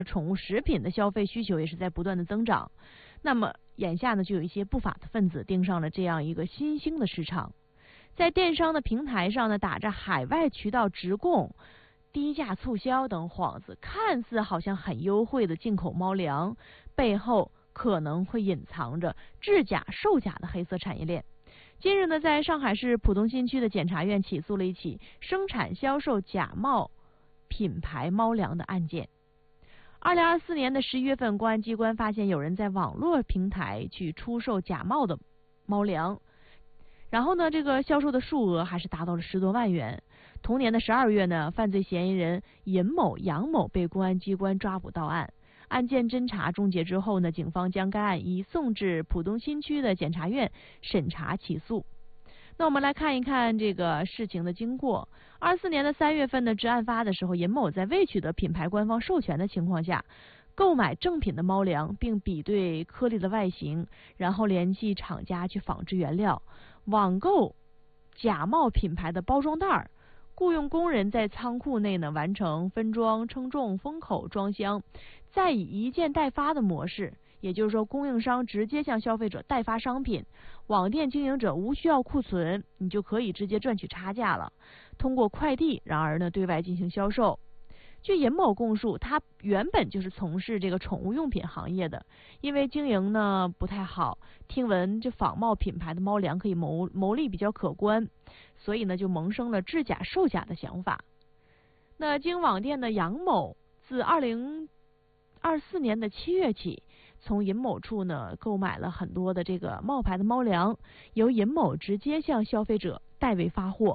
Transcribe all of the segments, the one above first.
宠物食品的消费需求也是在不断的增长。那么眼下呢，就有一些不法的分子盯上了这样一个新兴的市场，在电商的平台上呢，打着海外渠道直供、低价促销等幌子，看似好像很优惠的进口猫粮，背后可能会隐藏着制假售假的黑色产业链。近日呢，在上海市浦东新区的检察院起诉了一起生产销售假冒品牌猫粮的案件。2024年的11月份，公安机关发现有人在网络平台去出售假冒的猫粮，然后呢，这个销售的数额还是达到了10多万元。同年的12月呢，犯罪嫌疑人尹某、杨某被公安机关抓捕到案。案件侦查终结之后呢，警方将该案移送至浦东新区的检察院审查起诉。那我们来看一看这个事情的经过。24年的3月份呢，至案发的时候，尹某在未取得品牌官方授权的情况下，购买正品的猫粮，并比对颗粒的外形，然后联系厂家去仿制原料，网购假冒品牌的包装袋，雇佣工人在仓库内呢完成分装、称重、封口、装箱，再以一件代发的模式，也就是说供应商直接向消费者代发商品，网店经营者无需要库存，你就可以直接赚取差价了，通过快递然而呢对外进行销售。据尹某供述，他原本就是从事这个宠物用品行业的，因为经营呢不太好，听闻这仿冒品牌的猫粮可以牟利比较可观，所以呢就萌生了制假售假的想法。那经网店的杨某自2024年的7月起，从尹某处呢购买了很多的这个冒牌的猫粮，由尹某直接向消费者代为发货。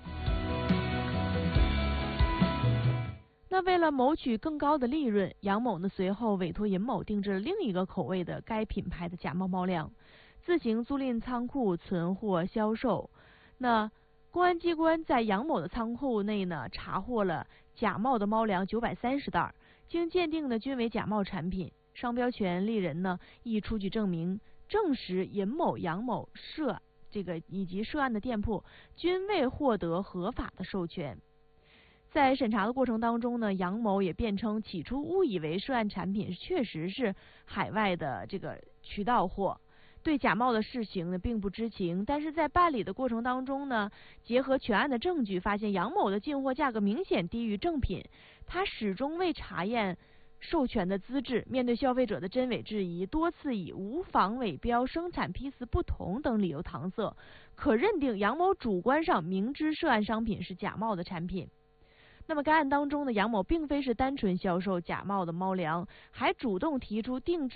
那为了谋取更高的利润，杨某呢随后委托尹某定制了另一个口味的该品牌的假冒猫粮，自行租赁仓库存货销售。那公安机关在杨某的仓库内呢查获了假冒的猫粮930袋，经鉴定呢均为假冒产品，商标权利人呢亦出具证明，证实尹某、杨某以及涉案的店铺均未获得合法的授权。在审查的过程当中呢，杨某也辩称起初误以为涉案产品确实是海外的这个渠道货，对假冒的事情呢并不知情，但是在办理的过程当中呢，结合全案的证据，发现杨某的进货价格明显低于正品，他始终未查验授权的资质，面对消费者的真伪质疑，多次以无仿伪标、生产批次不同等理由搪塞，可认定杨某主观上明知涉案商品是假冒的产品。那么该案当中呢，杨某并非是单纯销售假冒的猫粮，还主动提出定制